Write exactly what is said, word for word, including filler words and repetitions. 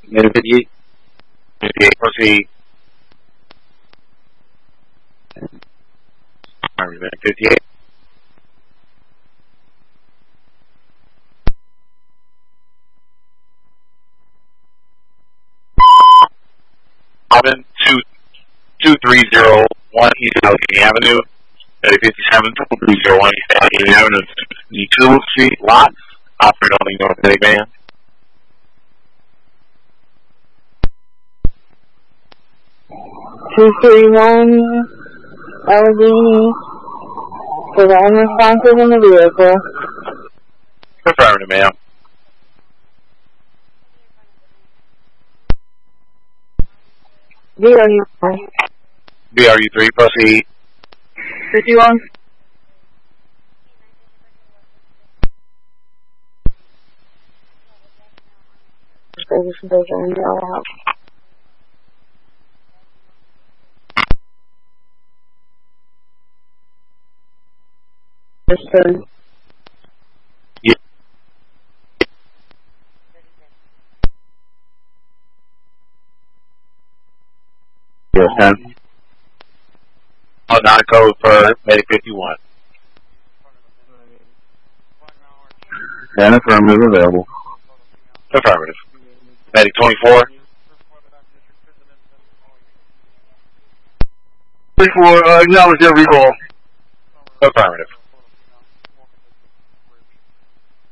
Medic fifty-eight. fifty-eight, proceed. Medic fifty-eight. Robin, two, two three zero one East Allegheny Avenue. Medic fifty-seven, two three zero one East Allegheny Avenue. The two Street lots, operate only North Medic van. two three one Allegheny. Is unresponsive in the vehicle. Affirmative, ma'am. B R U one. B R U three, proceed. fifty-one. Station station out. Understood. Yeah. Yes, ten. Oh, not code for Medic fifty-one. And affirmative available. Affirmative. Medic twenty-four. twenty-four, uh, acknowledge every call. Affirmative.